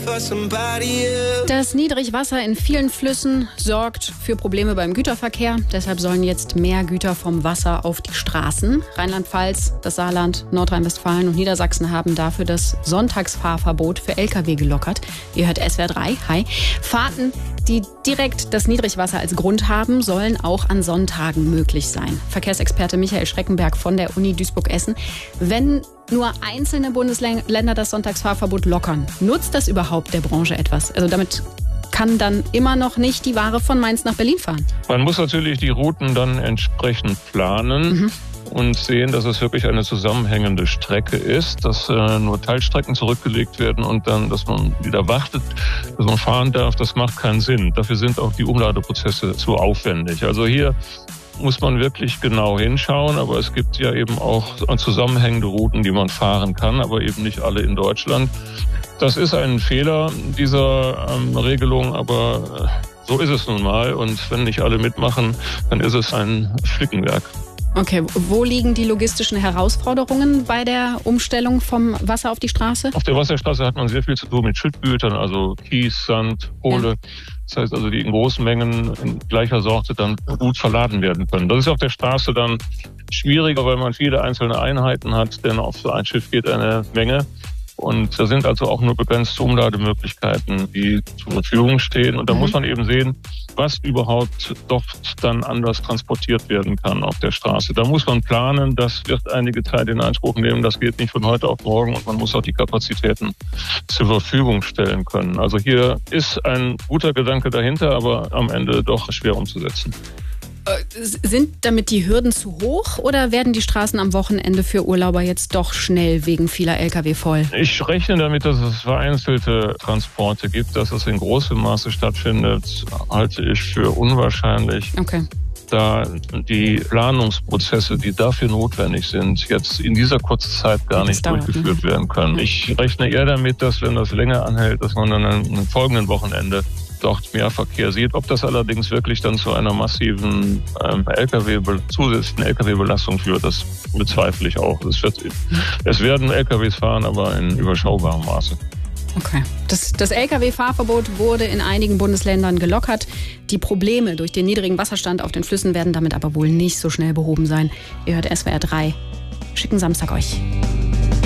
Das Niedrigwasser in vielen Flüssen sorgt für Probleme beim Güterverkehr. Deshalb sollen jetzt mehr Güter vom Wasser auf die Straßen. Rheinland-Pfalz, das Saarland, Nordrhein-Westfalen und Niedersachsen haben dafür das Sonntagsfahrverbot für Lkw gelockert. Ihr hört SWR 3. Hi. Fahrten, die direkt das Niedrigwasser als Grund haben, sollen auch an Sonntagen möglich sein. Verkehrsexperte Michael Schreckenberg von der Uni Duisburg-Essen. Wenn nur einzelne Bundesländer das Sonntagsfahrverbot lockern, nutzt das überhaupt der Branche etwas? Also damit kann dann immer noch nicht die Ware von Mainz nach Berlin fahren. Man muss natürlich die Routen dann entsprechend planen. Und sehen, dass es wirklich eine zusammenhängende Strecke ist, dass nur Teilstrecken zurückgelegt werden und dann, dass man wieder wartet, dass man fahren darf, das macht keinen Sinn. Dafür sind auch die Umladeprozesse zu aufwendig. Also hier muss man wirklich genau hinschauen, aber es gibt ja eben auch zusammenhängende Routen, die man fahren kann, aber eben nicht alle in Deutschland. Das ist ein Fehler dieser Regelung, aber so ist es nun mal. Und wenn nicht alle mitmachen, dann ist es ein Flickenwerk. Okay, wo liegen die logistischen Herausforderungen bei der Umstellung vom Wasser auf die Straße? Auf der Wasserstraße hat man sehr viel zu tun mit Schüttgütern, also Kies, Sand, Kohle. Ja. Das heißt also, die in großen Mengen in gleicher Sorte dann gut verladen werden können. Das ist auf der Straße dann schwieriger, weil man viele einzelne Einheiten hat, denn auf so ein Schiff geht eine Menge. Und da sind also auch nur begrenzte Umlademöglichkeiten, die zur Verfügung stehen. Und da muss man eben sehen, was überhaupt dort dann anders transportiert werden kann auf der Straße. Da muss man planen, das wird einige Zeit in Anspruch nehmen. Das geht nicht von heute auf morgen und man muss auch die Kapazitäten zur Verfügung stellen können. Also hier ist ein guter Gedanke dahinter, aber am Ende doch schwer umzusetzen. Sind damit die Hürden zu hoch oder werden die Straßen am Wochenende für Urlauber jetzt doch schnell wegen vieler Lkw voll? Ich rechne damit, dass es vereinzelte Transporte gibt. Dass es in großem Maße stattfindet, halte ich für unwahrscheinlich. Okay. Da die Planungsprozesse, die dafür notwendig sind, jetzt in dieser kurzen Zeit gar nicht durchgeführt werden können. Ich rechne eher damit, dass wenn das länger anhält, dass man dann am folgenden Wochenende dort mehr Verkehr sieht. Ob das allerdings wirklich dann zu einer massiven zusätzlichen Lkw-Belastung führt, das bezweifle ich auch. Es werden Lkws fahren, aber in überschaubarem Maße. Okay. Das Lkw-Fahrverbot wurde in einigen Bundesländern gelockert. Die Probleme durch den niedrigen Wasserstand auf den Flüssen werden damit aber wohl nicht so schnell behoben sein. Ihr hört SWR 3. Schicken Samstag euch.